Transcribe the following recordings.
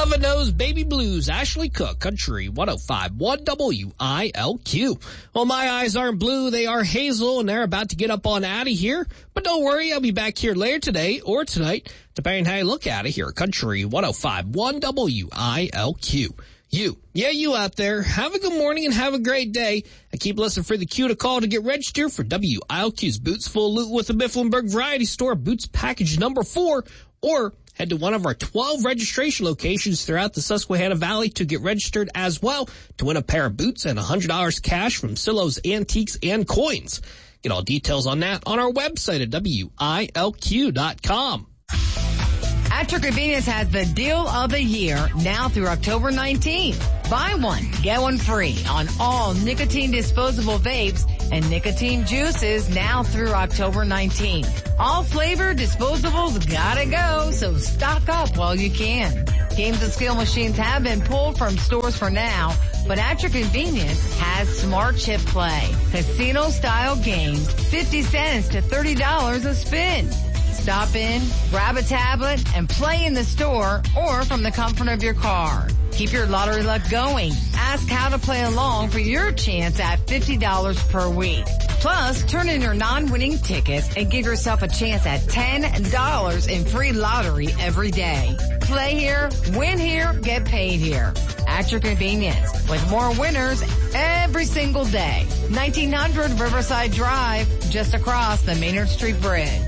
Nosed Baby Blues, Ashley Cook, Country 105.1 WILQ. Well, my eyes aren't blue, they are hazel, and they're about to get up on out of here. But don't worry, I'll be back here later today or tonight, depending how you look at it here. Country 105.1 WILQ. You out there, have a good morning and have a great day. And keep listening for the cue to call to get registered for WILQ's Boots Full Loot with the Mifflinburg Variety Store, Boots Package number 4, or head to one of our 12 registration locations throughout the Susquehanna Valley to get registered as well to win a pair of boots and $100 cash from Silo's Antiques and Coins. Get all details on that on our website at WILQ.com. At Your Convenience has the deal of the year now through October 19th. Buy one, get one free on all nicotine disposable vapes and nicotine juices now through October 19th. All flavored disposables gotta go, so stock up while you can. Games and skill machines have been pulled from stores for now, but At Your Convenience has Smart Chip Play. Casino-style games, 50 cents to $30 a spin. Stop in, grab a tablet, and play in the store or from the comfort of your car. Keep your lottery luck going. Ask how to play along for your chance at $50 per week. Plus, turn in your non-winning tickets and give yourself a chance at $10 in free lottery every day. Play here, win here, get paid here. At Your Convenience, with more winners every single day. 1900 Riverside Drive, just across the Maynard Street Bridge.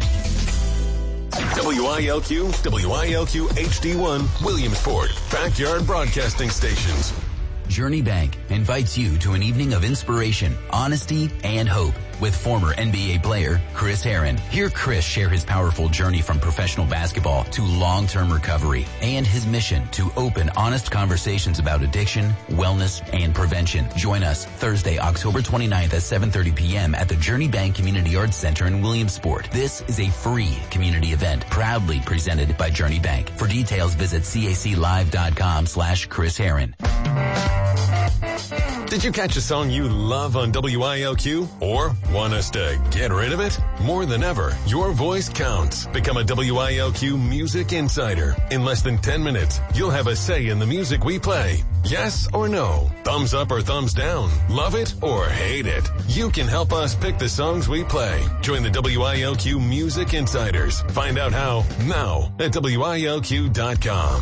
WILQ, WILQ HD1, Williamsport, Backyard Broadcasting Stations. Journey Bank invites you to an evening of inspiration, honesty, and hope with former NBA player Chris Herron. Hear Chris share his powerful journey from professional basketball to long-term recovery and his mission to open, honest conversations about addiction, wellness, and prevention. Join us Thursday, October 29th at 7:30 p.m. at the Journey Bank Community Arts Center in Williamsport. This is a free community event proudly presented by Journey Bank. For details, visit caclive.com/Chris Herron. Did you catch a song you love on WILQ? Or want us to get rid of it? More than ever, your voice counts. Become a WILQ Music Insider. In less than 10 minutes, you'll have a say in the music we play. Yes or no? Thumbs up or thumbs down? Love it or hate it? You can help us pick the songs we play. Join the WILQ Music Insiders. Find out how now at WILQ.com.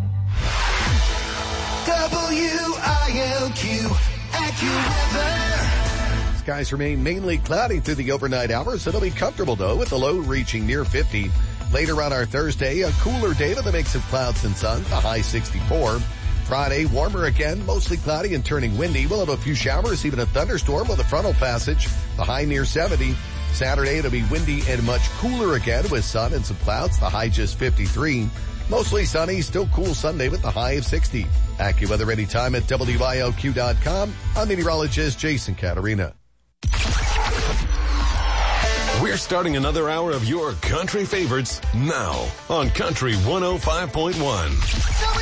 WILQ AccuWeather. Skies remain mainly cloudy through the overnight hours. It'll be comfortable, though, with the low reaching near 50. Later on our Thursday, a cooler day with a mix of clouds and sun, the high 64. Friday, warmer again, mostly cloudy and turning windy. We'll have a few showers, even a thunderstorm with a frontal passage, the high near 70. Saturday, it'll be windy and much cooler again with sun and some clouds, the high just 53. Mostly sunny, still cool Sunday with the high of 60. AccuWeather anytime at WILQ.com. I'm meteorologist Jason Caterina. We're starting another hour of your country favorites now on Country 105.1.